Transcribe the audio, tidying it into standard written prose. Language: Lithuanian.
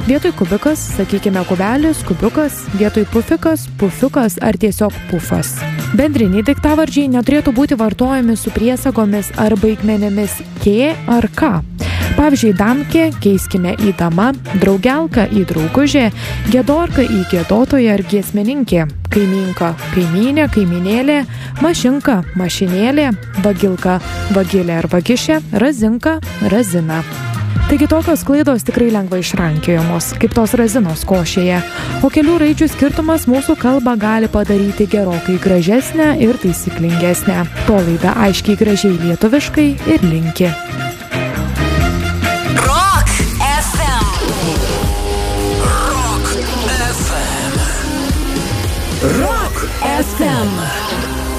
Vietoj kubikas, sakykime kubelis, kubiukas, vietoj pufikas, pufiukas ar tiesiog pufas. Bendriniai daiktavardžiai neturėtų būti vartojami su priesagomis ar baigmenimis kė ar ką. Pavyzdžiui, damkė keiskime į dama, draugelka į draugužė, giedorka į giedotoją ar giesmininkė, kaimynka, kaimynė, kaiminėlė, mašinka, mašinėlė, vagilka, vagilė ar vagišė, razinka, razina. Taigi tokios klaidos tikrai lengvai išrankiojamos, kaip tos razinos košėje, o kelių raidžių skirtumas mūsų kalbą gali padaryti gerokai gražesnę ir taisyklingesnę. To laida aiškiai gražiai lietuviškai ir linki. Rock FM. Rock FM. Rock FM.